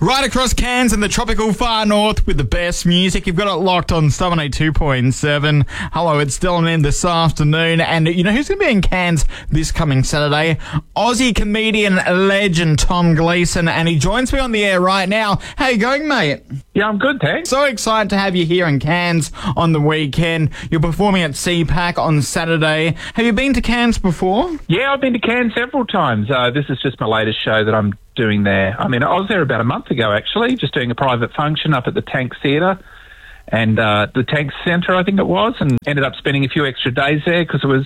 Right across Cairns and the tropical far north with the best music. You've got it locked on 782.7. Hello, it's Dylan in this afternoon. And you know who's going to be in Cairns this coming Saturday? Aussie comedian legend Tom Gleeson. And he joins me on the air right now. How you going, mate? Yeah, I'm good, thanks. So excited to have you here in Cairns on the weekend. You're performing at CPAC on Saturday. Have you been to Cairns before? Yeah, I've been to Cairns several times. This is just my latest show that I'm doing there. I mean, I was there about a month ago, actually, just doing a private function up at the Tank Theatre and the Tank Centre, I think it was, and ended up spending a few extra days there because it was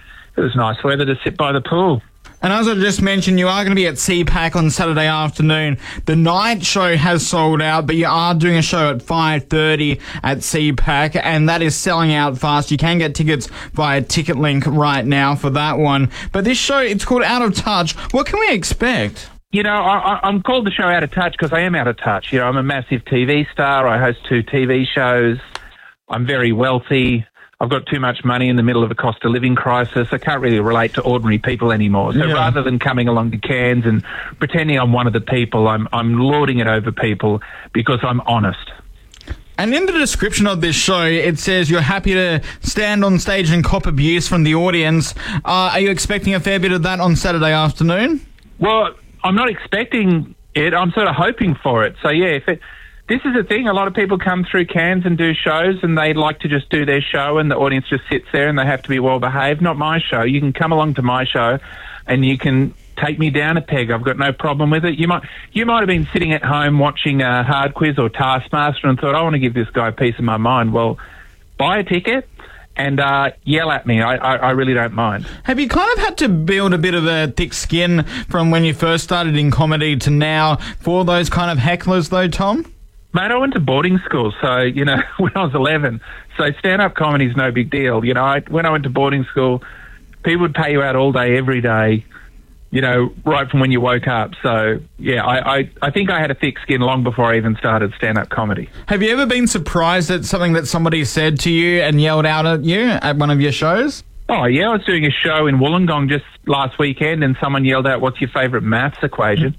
nice weather to sit by the pool. And as I just mentioned, you are going to be at CPAC on Saturday afternoon. The night show has sold out, but you are doing a show at 5:30 at CPAC, and that is selling out fast. You can get tickets via TicketLink right now for that one. But this show, it's called Out of Touch. What can we expect? You know, I'm called the show Out of Touch because I am out of touch. You know, I'm a massive TV star. I host 2 TV shows. I'm very wealthy. I've got too much money in the middle of a cost of living crisis. I can't really relate to ordinary people anymore. So rather than coming along to Cairns and pretending I'm one of the people, I'm lording it over people because I'm honest. And in the description of this show, it says you're happy to stand on stage and cop abuse from the audience. Are you expecting a fair bit of that on Saturday afternoon? Well, I'm not expecting it. I'm sort of hoping for it. So, yeah, this is the thing. A lot of people come through Cairns and do shows and they like to just do their show and the audience just sits there and they have to be well behaved. Not my show. You can come along to my show and you can take me down a peg. I've got no problem with it. You might have been sitting at home watching Hard Quiz or Taskmaster and thought, I want to give this guy a piece of my mind. Well, buy a ticket and yell at me. I really don't mind. Have you kind of had to build a bit of a thick skin from when you first started in comedy to now for those kind of hecklers though, Tom? Mate, I went to boarding school, so, you know, when I was 11. So stand-up comedy's no big deal. You know, when I went to boarding school, people would pay you out all day, every day, you know, right from when you woke up. So, yeah, I think I had a thick skin long before I even started stand-up comedy. Have you ever been surprised at something that somebody said to you and yelled out at you at one of your shows? Oh, yeah, I was doing a show in Wollongong just last weekend and someone yelled out, "What's your favourite maths equation?"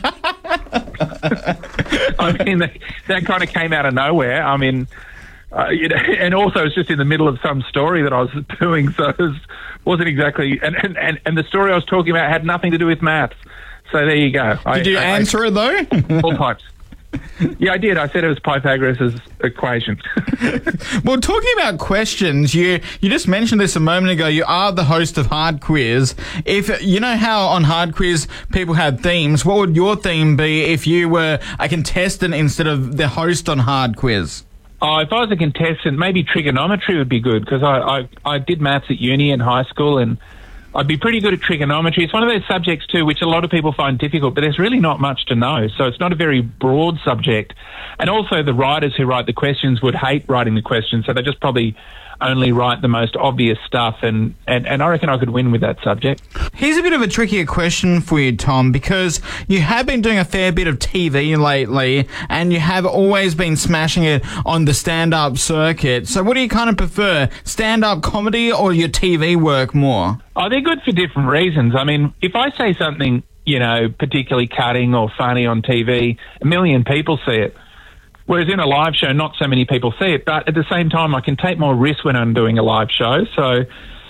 I mean, that kind of came out of nowhere. I mean, you know, and also it's just in the middle of some story that I was doing, so it wasn't exactly... And the story I was talking about had nothing to do with maths. So there you go. Did you answer it, though? All types. Yeah, I did. I said it was Pythagoras' equation. Well, talking about questions, you just mentioned this a moment ago. You are the host of Hard Quiz. If you know how on Hard Quiz people have themes, what would your theme be if you were a contestant instead of the host on Hard Quiz? Oh, if I was a contestant, maybe trigonometry would be good because I did maths at uni and high school and I'd be pretty good at trigonometry. It's one of those subjects, too, which a lot of people find difficult, but there's really not much to know. So it's not a very broad subject. And also the writers who write the questions would hate writing the questions, so they just probably only write the most obvious stuff. And I reckon I could win with that subject. Here's a bit of a trickier question for you, Tom, because you have been doing a fair bit of TV lately, and you have always been smashing it on the stand-up circuit. So what do you kind of prefer, stand-up comedy or your TV work more? Oh, they're good for different reasons. I mean, if I say something, you know, particularly cutting or funny on TV, 1 million people see it. Whereas in a live show, not so many people see it. But at the same time, I can take more risk when I'm doing a live show. So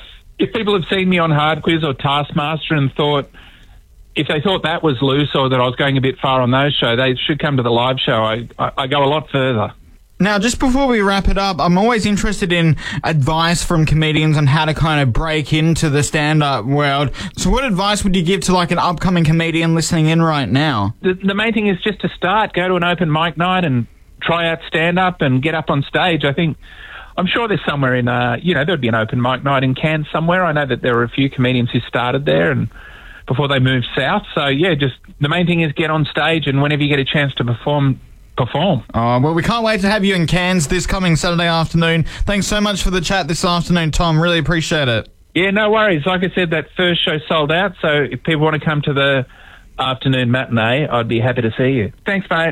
if people have seen me on Hard Quiz or Taskmaster and thought, if they thought that was loose or that I was going a bit far on those shows, they should come to the live show. I go a lot further. Now, just before we wrap it up, I'm always interested in advice from comedians on how to kind of break into the stand-up world. So what advice would you give to, like, an upcoming comedian listening in right now? The main thing is just to start. Go to an open mic night and try out stand-up and get up on stage. I'm sure there's somewhere in, there'd be an open mic night in Cairns somewhere. I know that there are a few comedians who started there and before they moved south. So, yeah, just the main thing is get on stage and whenever you get a chance to perform. Oh, well, we can't wait to have you in Cairns this coming Saturday afternoon. Thanks so much for the chat this afternoon, Tom. Really appreciate it. Yeah, no worries. Like I said, that first show sold out, so if people want to come to the afternoon matinee, I'd be happy to see you. Thanks, mate.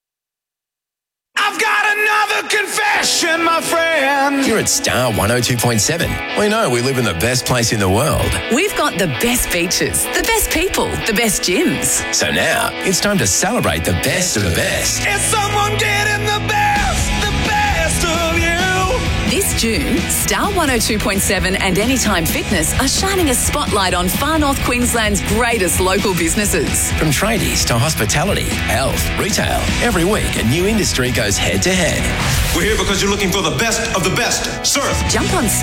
I've got another confession, my friend. Here at Star 102.7, we know we live in the best place in the world. We've got the best beaches, the best best people, the best gyms. So now, it's time to celebrate the best of the best. Is someone getting the best of you? This June, Star 102.7 and Anytime Fitness are shining a spotlight on Far North Queensland's greatest local businesses. From tradies to hospitality, health, retail, every week a new industry goes head to head. We're here because you're looking for the best of the best. Surf. Jump on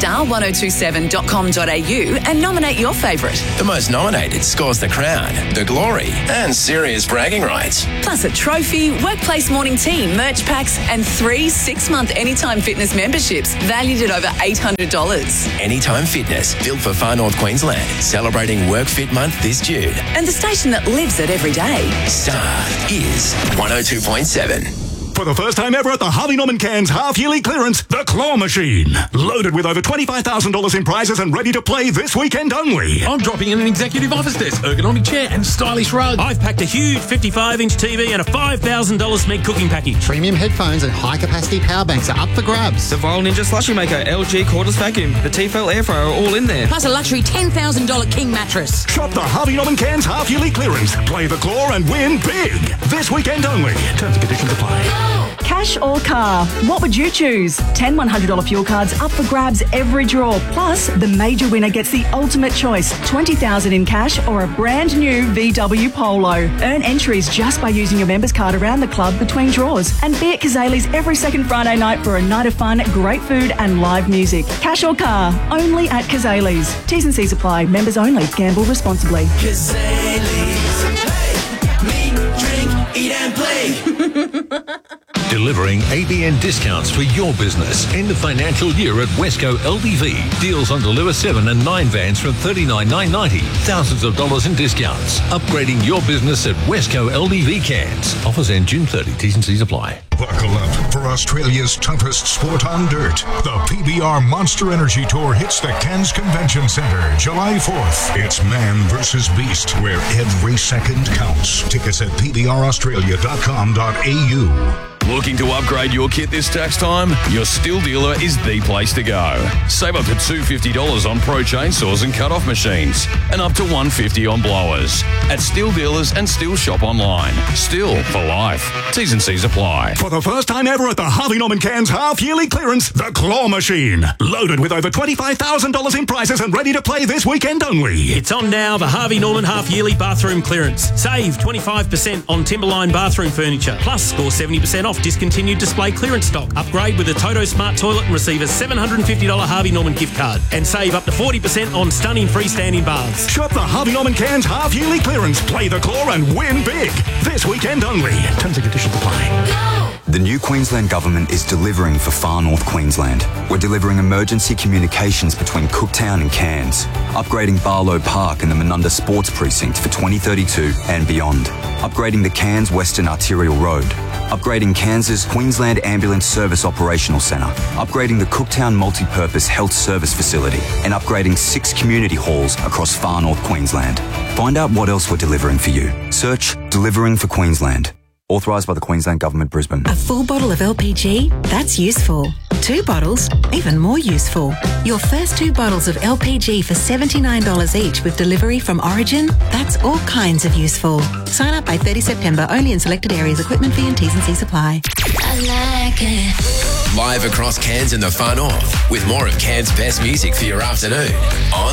star1027.com.au and nominate your favourite. The most nominated scores the crown, the glory, and serious bragging rights. Plus a trophy, workplace morning tea, merch packs, and 3 6-month Anytime Fitness memberships valued at over $800. Anytime Fitness, built for Far North Queensland, celebrating Work Fit Month this June. And the station that lives it every day. Star is 102.7. For the first time ever at the Harvey Norman Cairns half-yearly clearance, the Claw Machine. Loaded with over $25,000 in prizes and ready to play this weekend only. I'm dropping in an executive office desk, ergonomic chair and stylish rug. I've packed a huge 55-inch TV and a $5,000 Smeg cooking package. Premium headphones and high-capacity power banks are up for grabs. The Viral Ninja Slushy Maker, LG cordless vacuum, the Tefal air fryer are all in there. Plus a luxury $10,000 King mattress. Shop the Harvey Norman Cairns half-yearly clearance. Play the Claw and win big. This weekend only. Terms and conditions apply. Cash or car? What would you choose? 10 $100 fuel cards up for grabs every draw. Plus, the major winner gets the ultimate choice, $20,000 in cash or a brand new VW Polo. Earn entries just by using your members card around the club between draws. And be at Kazali's every second Friday night for a night of fun, great food and live music. Cash or car? Only at Kazali's. T's and C's apply. Members only. Gamble responsibly. Kazali's. Meet, drink, eat and play. Delivering ABN discounts for your business. End of financial year at Wesco LDV. Deals on Deliver 7 and 9 vans from $39,990. Thousands of dollars in discounts. Upgrading your business at Wesco LDV Cairns. Offers end June 30. T's and C's apply. Buckle up for Australia's toughest sport on dirt. The PBR Monster Energy Tour hits the Cairns Convention Centre July 4th. It's man versus beast, where every second counts. Tickets at pbraustralia.com.au. Looking to upgrade your kit this tax time? Your Stihl dealer is the place to go. Save up to $250 on pro chainsaws and cut-off machines, and up to $150 on blowers. At Stihl dealers and Stihl shop online. Stihl for life. T's and C's apply. For the first time ever at the Harvey Norman Cairns half-yearly clearance, the Claw Machine. Loaded with over $25,000 in prizes and ready to play this weekend only. It's on now, the Harvey Norman half-yearly bathroom clearance. Save 25% on Timberline bathroom furniture. Plus, score 70% off discontinued display clearance stock. Upgrade with a Toto Smart Toilet and receive a $750 Harvey Norman gift card. And save up to 40% on stunning freestanding baths. Shop the Harvey Norman Cairns half-yearly clearance. Play the Claw and win big. This weekend only. Terms and conditions apply. The new Queensland Government is delivering for Far North Queensland. We're delivering emergency communications between Cooktown and Cairns, upgrading Barlow Park and the Menunda Sports Precinct for 2032 and beyond, upgrading the Cairns Western Arterial Road, upgrading Cairns' Queensland Ambulance Service Operational Centre, upgrading the Cooktown Multi-Purpose Health Service Facility, and upgrading 6 community halls across Far North Queensland. Find out what else we're delivering for you. Search Delivering for Queensland. Authorised by the Queensland Government, Brisbane. A full bottle of LPG? That's useful. 2 bottles? Even more useful. Your first 2 bottles of LPG for $79 each with delivery from Origin? That's all kinds of useful. Sign up by 30 September, only in selected areas. Equipment fee and T's and C's apply. I like it. Live across Cairns and the Far North, with more of Cairns' best music for your afternoon. On